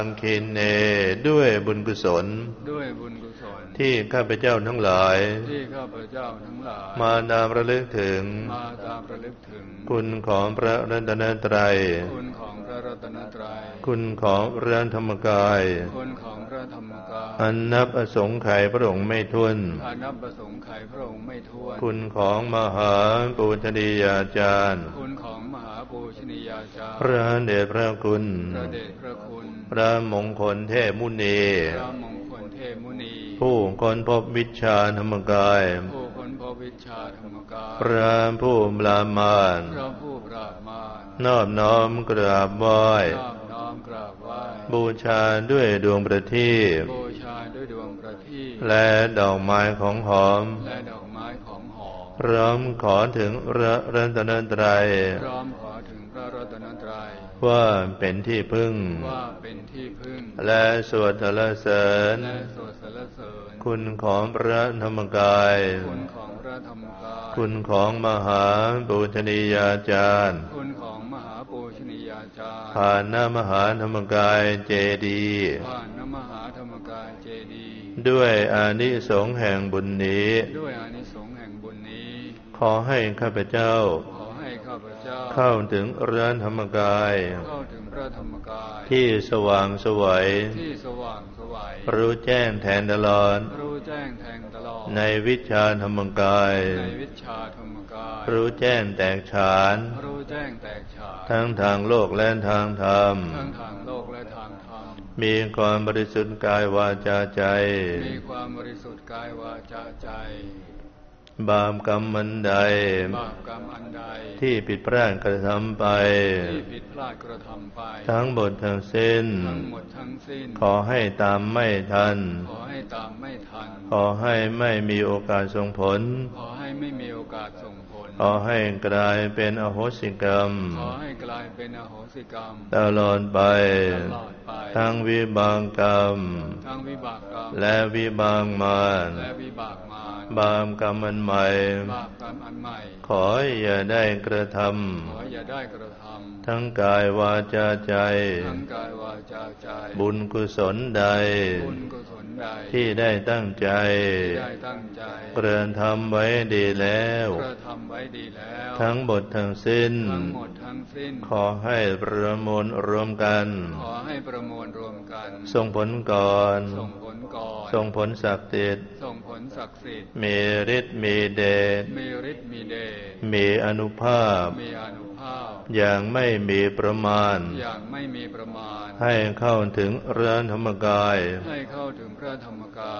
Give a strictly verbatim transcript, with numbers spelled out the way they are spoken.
สังคินเนด้วยบุญกุศลด้วยบุญกุศลที่ข้าพเจ้าทั้งหลายที่ข้าพเจ้าทั้งหลายมาตามระลึกถึงมาตามระลึกถึงคุณของพระรัตนตรัยคุณของพระรัตนตรัยคุณของพระธรรมกายคุณของพระธรรมกายอันนับอสงไขยพระองค์ไม่ถ้วนอันนับอสงไขยพระองค์ไม่ถ้วนคุณของมหาปูชนียาจารย์คุณของมหาปูชนียาจารย์พระเดชพระคุณพระเดชพระคุณพระมงคลเทพมุนีพระมงคลเทพมุนีผู้ค้นพบวิชาธรรมกายผู้ค้นพบวิชาธรรมกายพระผู้ปรามาสพระผู้ปรามาสนอบน้อมกราบไหว้นอบน้อมกราบไหว้บูชาด้วยดวงประทีปบูชาด้วยดวงประทีปและดอกไม้ของหอมและดอกไม้ของหอมพร้อมขอถึงพระรัตนตรัยพร้อมขอถึงพระรัตนตรัยว่าเป็นที่พึ่งว่าเป็นที่พึ่งและสวดสรรเสริญและสวดสรรเสริญคุณของพระธรรมกายคุณของพระธรรมกายคุณของมหาปูชนียาจารย์คุณของมหาปูชนียาจารย์ผ่านนมหาธรรมกายเจดีย์ผ่านนมหาธรรมกายเจดีย์ด้วยอานิสงส์แห่งบุญนี้ด้วยอานิสงส์แห่งบุญนี้ขอให้ข้าพเจ้าขอให้ข้าพเจ้าเข้าถึงพระธรรมกายเข้าถึงพระธรรมกายที่สว่างไสวที่สว่างไสวรู้แจ้งแทงตลอดรู้แจ้งแทงตลอดในวิชาธรรมกายในวิชาธรรมกายรู้แจ้งแตกฉานรู้แจ้งแตกฉานทั้งทางโลกและทางธรรมทั้งทางโลกและทางธรรมมีความบริสุทธิ์กายวาจาใจมีความบริสุทธิ์กายวาจาใจบาปกรรมอันใดบาปกรรมอันใดที่ผิดพลาดกระทำไปที่ผิดพลาดกระทำไปทั้งหมดทั้งสิ้นทั้งหมดทั้งสิ้นขอให้ตามไม่ทันขอให้ตามไม่ทันขอให้ไม่มีโอกาสส่งผลขอให้ไม่มีโอกาสส่งผลขอให้กลายเป็นอโหสิกรรมขอให้กลายเป็นอโหสิกรรมตลอดไปตลอดไปทั้งวิบากกรรมทั้งวิบากกรรมและวิบากมารและวิบากมารบาปกรรมอันใหม่บาปกรรมอันใหม่ขออย่าได้กระทำขออย่าได้กระทำทั้งกายวาจาใจทั้งกายวาจาใจบุญกุศลใดบุญกุศลใดที่ได้ตั้งใจที่ได้ตั้งใจกระทำไว้ดีแล้วกระทำไว้ดีแล้วทั้งหมดทั้งสิ้นทั้งหมดทั้งสิ้นขอให้ประมวลรวมกันขอให้ประมวลรวมกันส่งผลก่อนส่งผลก่อนส่งผลศักดิ์สิทธิ์ส่งผลศักดิ์สิทธิ์มีฤทธิ์มีเดชมีฤทธิ์มีเดชมีอานุภาพมีอานุภาพอย่างไม่มีประมาณอย่างไม่มีประมาณให้เข้าถึงพระธรรมกายให้เข้าถึงพระธรรมกา